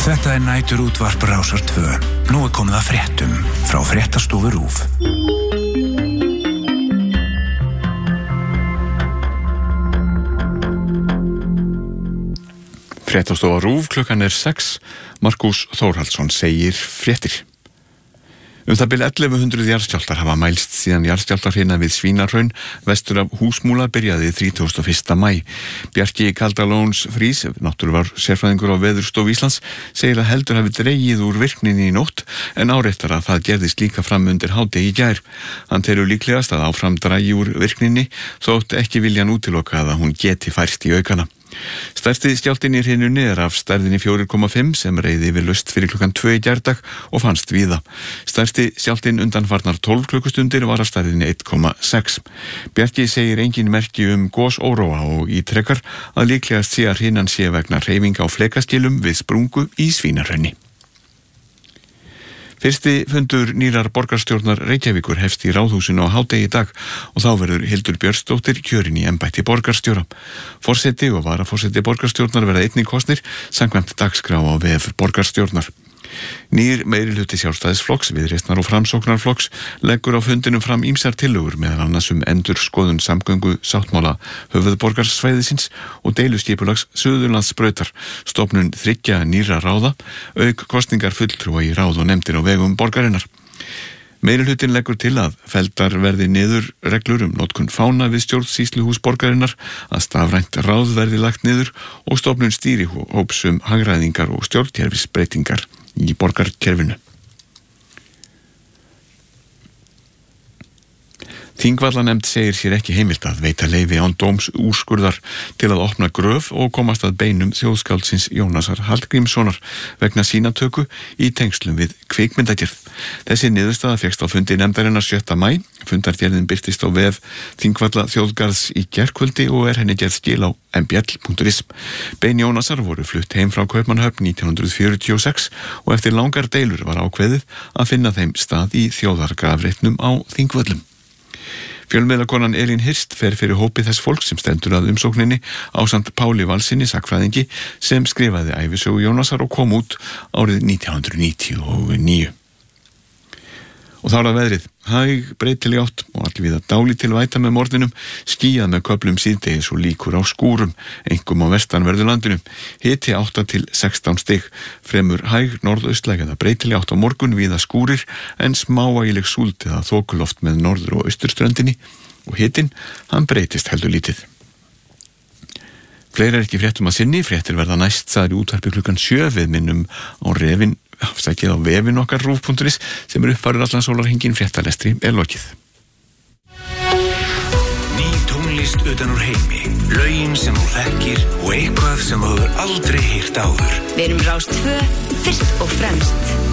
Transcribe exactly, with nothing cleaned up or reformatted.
Þetta er nætur útvarp Rásar tvö. Nú er komið að fréttum frá fréttastofu RÚV. Fréttastofa RÚV, klukkan er sex. Markús Þórhallsson segir fréttir. Um það bil ellefu hundruð jarðskjálftar hafa mælst síðan jarðskjálftahrina við Svínahraun vestur af Húsmúla byrjaði þrítugasta og fyrsta maí. Bjarki Kaldalóns Frís, náttúruvár sérfræðingur á Veðurstofu Íslands, segir að heldur hafi dregið úr virkninni í nótt en áréttar að það gerðist líka fram undir hádegi í gær. Hann telur líklegast að áfram dragi úr virkninni þótt ekki viljan útiloka að hún geti færst í aukana. Stærsti skjálftinn í hrinunni er af stærðinni fjögur komma fimm sem reiði yfir laust fyrir klukkan tvö í gærdag og fannst víða. Stærsti skjálftinn undanfarnar tólf klukkustundir var af stærðinni eitt komma sex. Bjarki segir engin merki um gosóróa og ítrekkar að líklegast sé að hrinan sé vegna hreyfinga á flekaskilum við sprungu í Svínahrauni. Fyrsti fundur nýrar borgarstjórnar Reykjavíkur hefst í Ráðhúsinu á hádegi í dag og þá verður Hildur Björnsdóttir kjörin í embætti borgarstjóra. Forseti og varaforseti borgarstjórnar verða einnig kosnir samkvæmt dagskrá á vef borgarstjórnar. Nýr meirihluti Sjálfstæðisflokks, Viðreisnar og Framsóknarflokks leggur á fundinum fram ýmsar tillögur meðal annars um endurskoðun samgöngu sáttmála höfuðborgarsvæðisins og deiluskipulags Suðurlandsbrautar, stofnun þriggja nýrra ráða, auk kosningar fulltrúa í ráð og nefndir á vegum borgarinnar. Meirihlutin leggur til að felldar verði niður reglur um notkun fána við stjórnsýsluhús borgarinnar, að stafrænt ráð verði lagt niður og stofnun stýrihóps um hagræðingar og stjórnkerfisbreytingar í borgarkerfinu. Þingvallanefnd segir sér ekki heimilt að veita leyfi án dóms úrskurðar til að opna gröf og komast að beinum þjóðskáldsins Jónasar Hallgrímssonar vegna sýnatöku í tengslum við kvikmyndagerð. Þessi niðurstaða fékkst á fundi nefndarinnar sjötta maí. Fundargerðin birtist á vef Þingvalla þjóðgarðs í gærkvöldi og er henni gerð skil á m b l punktur is. Bein Jónasar voru flutt heim frá Kaupmannahöfn nítján hundruð fjörutíu og sex og eftir langar deilur var ákveðið að finna þeim stað í þjóðargrafreitnum á Þingvöllum. Fjölmiðlakonan Elín Hirst fer fyrir hópi þess fólks sem stendur að umsókninni ásamt Páli Valsinni sagnfræðingi sem skrifaði ævisögu Jónasar og kom út árið nítján hundruð níutíu og níu. Og þá er það veðrið. Hæg breytileg átt og allvíða dálítil væta með morgninum, skýjað með köflum síðdegis og líkur á skúrum, einkum á vestanverðu landinu. Hiti átta til sextán stig, fremur hæg norðaustlæg eða breytileg átt á morgun, víða skúrir, en smávægileg súld eða þokuloft með norður- og austurströndinni og hitinn, hann breytist heldur lítið. Fleira er ekki fréttum að sinni, fréttir verða næst sagði útvarpi klukkan sjö við minnum á refin, afsækið á vefin okkar rúv punktur is sem er uppfærður allan sólarhringinn fréttalestri er lokið. Ný tónlist utan úr heimi, lögin sem þú þekkir og eitthvað sem þú hefur aldrei heyrt áður. Við erum Rás tvö, fyrst og fremst.